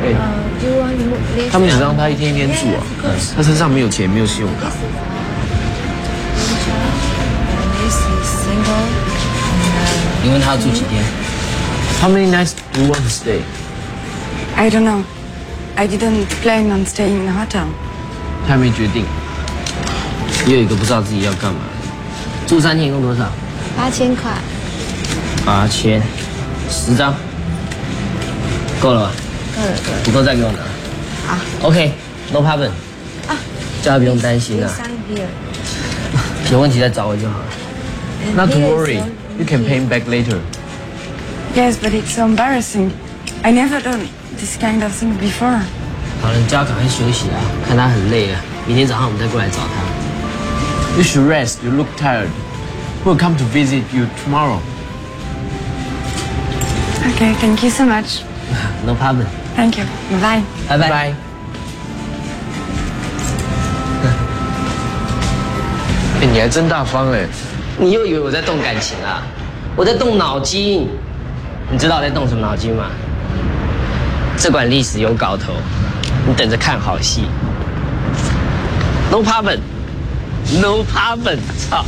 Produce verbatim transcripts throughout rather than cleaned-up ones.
哎，他们只让他一天一天住啊，他身上没有钱，没有信用卡。 你问他要住几天 ？How many nights do you want to stay? I don't know. I didn't plan on staying in a hotel. 他还没决定。也有一个不知道自己要干嘛。 住三天一共多少？ 八千块。 八千，十张，够了吧？ 够了，够了。 不够再给我拿。 好。 OK，no problem。啊，叫他不用担心啊。有问题再找我就好了。 Not to worry, you can pay him back later. Yes, but it's so embarrassing. I never done this kind of thing before. 好了，你叫他赶快休息啊，看他很累了，明天早上我们再过来找他。 You should rest. You look tired. We'll come to visit you tomorrow. Okay, thank you so much. No problem. Thank you. Bye. 拜拜。 哎，你还真大方哎！ 你又以为我在动感情啊？我在动脑筋。你知道我在动什么脑筋吗？这管历史有搞头，你等着看好戏。No problem. No problem。操！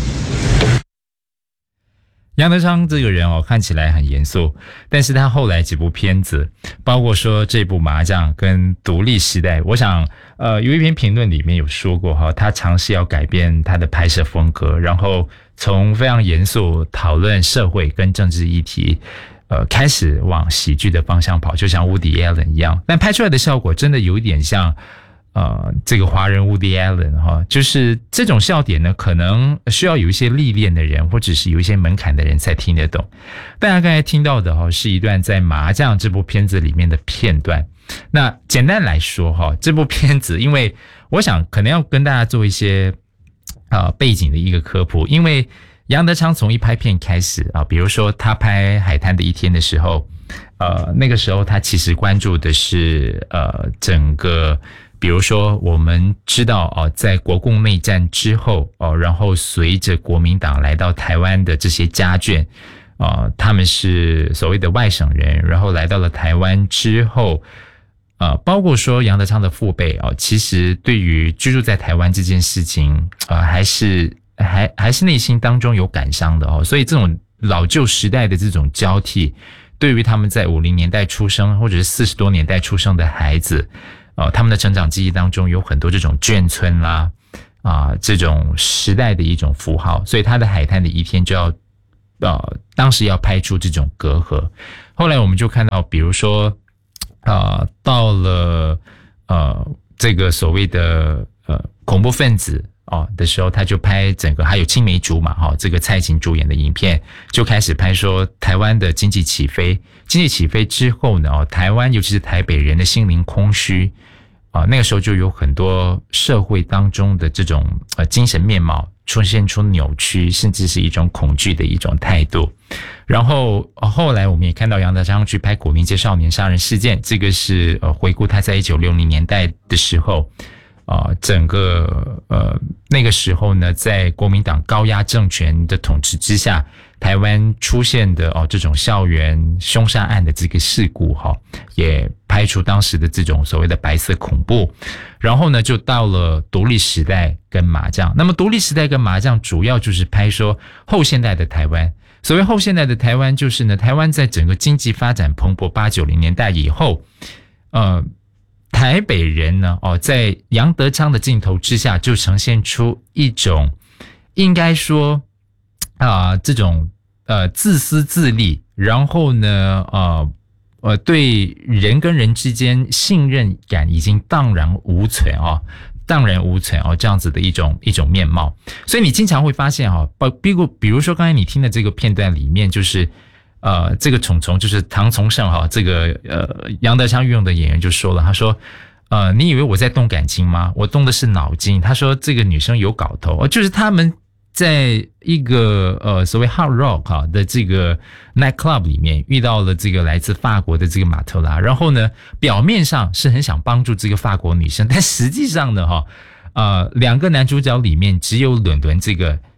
杨德昌这个人哦，看起来很严肃，但是他后来几部片子，包括说这部《麻将》跟《独立时代》，我想，呃，有一篇评论里面有说过哈，他尝试要改变他的拍摄风格，然后从非常严肃讨论社会跟政治议题，呃，开始往喜剧的方向跑，就像 Woody Allen 一样，但拍出来的效果真的有一点像。呃，这个华人 Woody Allen 哈，就是这种笑点呢，可能需要有一些历练的人，或者是有一些门槛的人才听得懂。大家刚才听到的哈，是一段在《麻将》这部片子里面的片段。那简单来说哈，这部片子，因为我想可能要跟大家做一些呃背景的一个科普，因为杨德昌从一拍片开始啊，比如说他拍《海滩的一天》的时候，呃，那个时候他其实关注的是呃整个。比如说，我们知道哦，在国共内战之后哦，然后随着国民党来到台湾的这些家眷，啊、呃，他们是所谓的外省人，然后来到了台湾之后，呃，包括说杨德昌的父辈哦，其实对于居住在台湾这件事情，啊、呃，还是还还是内心当中有感伤的哦，所以这种老旧时代的这种交替，对于他们在五零年代出生或者是四十多年代出生的孩子。呃，他们的成长记忆当中有很多这种眷村啦，啊、呃，这种时代的一种符号，所以他的海滩的一天就要，呃，当时要拍出这种隔阂。后来我们就看到，比如说，呃，到了呃这个所谓的呃恐怖分子哦的时候，他就拍整个还有青梅竹马哈、哦，这个蔡琴主演的影片就开始拍说台湾的经济起飞，经济起飞之后呢，哦，台湾尤其是台北人的心灵空虚。啊，那个时候就有很多社会当中的这种呃精神面貌出现出扭曲，甚至是一种恐惧的一种态度。然后、呃、后来我们也看到杨德昌去拍《古宁街少年杀人事件》，这个是呃回顾他在一九六零年代的时候，啊、呃，整个呃那个时候呢，在国民党高压政权的统治之下。台湾出现的哦这种校园凶杀案的这个事故哈、哦，也拍出当时的这种所谓的白色恐怖，然后呢就到了独立时代跟麻将。那么独立时代跟麻将主要就是拍说后现代的台湾。所谓后现代的台湾，就是呢台湾在整个经济发展蓬勃八九零年代以后，呃，台北人呢哦在杨德昌的镜头之下，就呈现出一种应该说啊、呃、这种。呃，自私自利，然后呢，呃，呃，对人跟人之间信任感已经荡然无存啊、哦，荡然无存哦，这样子的一种一种面貌。所以你经常会发现哈、哦，比如比如说刚才你听的这个片段里面，就是呃，这个虫虫就是唐从圣哈、哦，这个呃杨德昌御用的演员就说了，他说。呃，你以为我在动感情吗？我动的是脑筋。他说这个女生有搞头，哦，就是他们。在一个呃所谓 hard rock 哈的这个 night club 里面遇到了这个来自法国的这个马特拉，然后呢表面上是很想帮助这个法国女生，但实际上呢哈呃两个男主角里面只有伦伦这个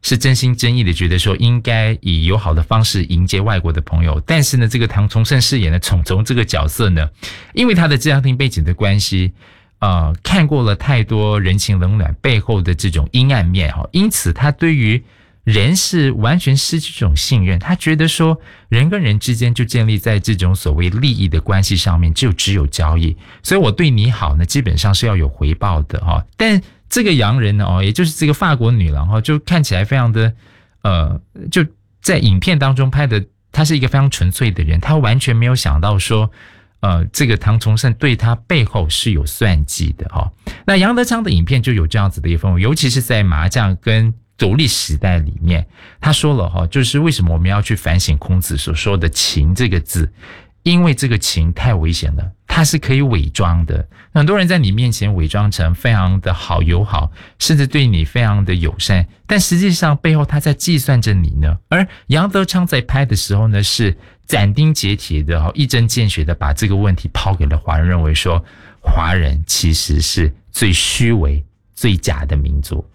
是真心真意的觉得说应该以友好的方式迎接外国的朋友，但是呢，这个唐从圣饰演的宠虫这个角色呢，因为他的家庭背景的关系，呃，看过了太多人情冷暖背后的这种阴暗面哈，因此他对于人是完全失去这种信任，他觉得说人跟人之间就建立在这种所谓利益的关系上面，就只有交易，所以我对你好呢，基本上是要有回报的哈，但这个洋人呢，哦，也就是这个法国女郎哈，就看起来非常的，呃，就在影片当中拍的，她是一个非常纯粹的人，她完全没有想到说，呃，这个唐从圣对她背后是有算计的哈。那杨德昌的影片就有这样子的一个氛围，尤其是在麻将跟独立时代里面，他说了哈，就是为什么我们要去反省孔子所说的“情”这个字。因为这个情太危险了，它是可以伪装的。很多人在你面前伪装成非常的好友好，甚至对你非常的友善，但实际上背后他在计算着你呢。而杨德昌在拍的时候呢，是斩钉截铁的、一针见血的把这个问题抛给了华人，认为说华人其实是最虚伪、最假的民族。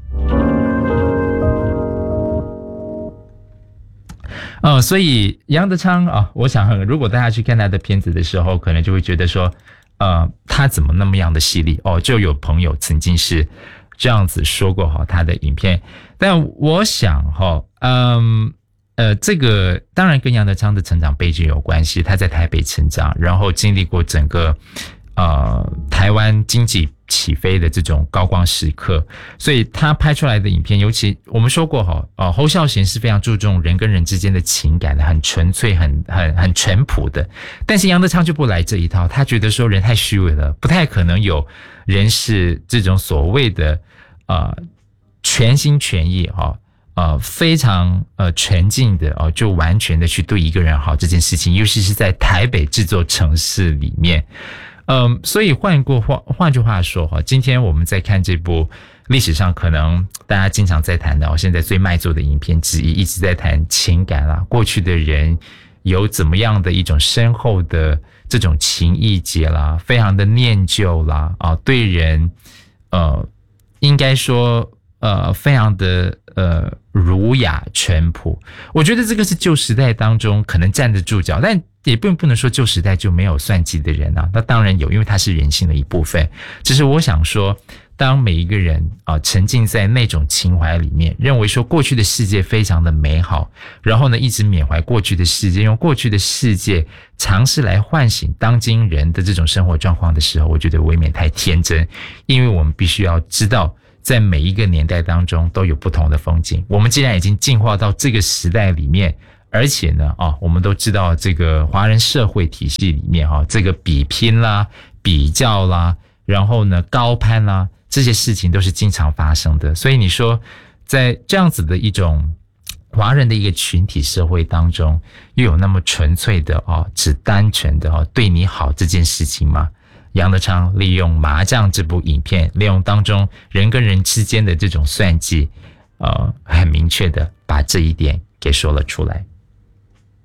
哦，所以杨德昌啊，我想如果大家去看他的片子的时候，可能就会觉得说，呃，他怎么那么样的犀利？哦，就有朋友曾经是这样子说过哈，他的影片。但我想哈，嗯，呃，这个当然跟杨德昌的成长背景有关系，他在台北成长，然后经历过整个呃台湾经济起飞的这种高光时刻，所以他拍出来的影片，尤其我们说过哈，呃，侯孝贤是非常注重人跟人之间的情感的，很纯粹、很很很淳朴的。但是杨德昌就不来这一套，他觉得说人太虚伪了，不太可能有人是这种所谓的呃全心全意哈。呃，非常呃全尽的哦、呃，就完全的去对一个人好这件事情，尤其是在台北这座城市里面。嗯，所以换过换换句话说哈，今天我们在看这部历史上可能大家经常在谈的，现在最卖座的影片之一，一直在谈情感啦，过去的人有怎么样的一种深厚的这种情谊结啦，非常的念旧啦，啊，对人呃，应该说呃，非常的呃儒雅淳朴。我觉得这个是旧时代当中可能站得住脚，但也并不能说旧时代就没有算计的人啊，那当然有，因为它是人性的一部分。只是我想说，当每一个人啊、呃、沉浸在那种情怀里面，认为说过去的世界非常的美好，然后呢一直缅怀过去的世界，用过去的世界尝试来唤醒当今人的这种生活状况的时候，我觉得未免太天真，因为我们必须要知道，在每一个年代当中都有不同的风景。我们既然已经进化到这个时代里面，而且呢，啊，我们都知道这个华人社会体系里面，哈，这个比拼啦、比较啦，然后呢高攀啦，这些事情都是经常发生的。所以你说，在这样子的一种华人的一个群体社会当中，又有那么纯粹的哦，只单纯的哦对你好这件事情吗？杨德昌利用麻将这部影片，利用当中人跟人之间的这种算计，呃，很明确的把这一点给说了出来。